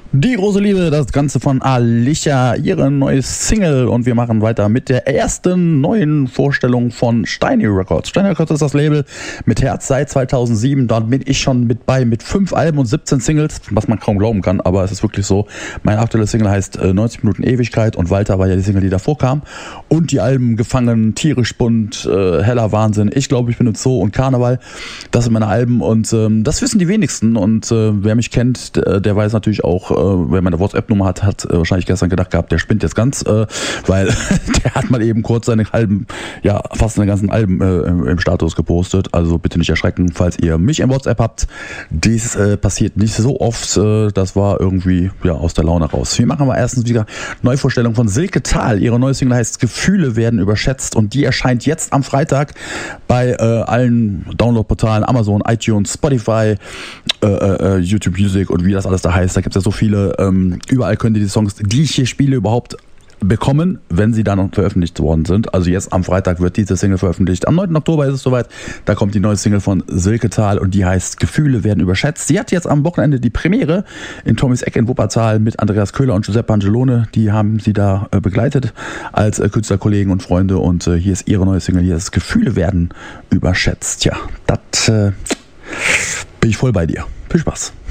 Die große Liebe, das Ganze von Alicia, ihre neue Single, und wir machen weiter mit der ersten neuen Vorstellung von Steiny Records. Steiny Records ist das Label mit Herz seit 2007, dort bin ich schon mit 5 Alben und 17 Singles, was man kaum glauben kann, aber es ist wirklich so. Mein aktueller Single heißt 90 Minuten Ewigkeit und Walter war ja die Single, die davor kam, und die Alben Gefangen, Tierisch bunt, Heller Wahnsinn, Ich glaube, ich bin im Zoo und Karneval, das sind meine Alben, und das wissen die wenigsten, und wer mich kennt, der weiß natürlich auch, wer meine WhatsApp-Nummer hat wahrscheinlich gestern gedacht gehabt, der spinnt jetzt ganz, weil der hat mal eben kurz seine Alben, ja, fast seine ganzen Alben im Status gepostet. Also bitte nicht erschrecken, falls ihr mich in WhatsApp habt. Dies passiert nicht so oft. Das war irgendwie ja aus der Laune raus. Wir machen aber erstens wieder Neuvorstellung von Silke Thal. Ihre neue Single heißt Gefühle werden überschätzt, und die erscheint jetzt am Freitag bei allen Download-Portalen, Amazon, iTunes, Spotify, YouTube Music und wie das alles da heißt. Da gibt es ja so viele. Überall könnt ihr die Songs, die ich hier spiele, überhaupt bekommen, wenn sie dann veröffentlicht worden sind. Also jetzt am Freitag wird diese Single veröffentlicht. Am 9. Oktober ist es soweit. Da kommt die neue Single von Silke Thal, und die heißt Gefühle werden überschätzt. Sie hat jetzt am Wochenende die Premiere in Tommys Eck in Wuppertal mit Andreas Köhler und Giuseppe Angelone. Die haben sie da begleitet als Künstlerkollegen und Freunde, und hier ist ihre neue Single. Hier ist Gefühle werden überschätzt. Ja, das bin ich voll bei dir. Viel Spaß.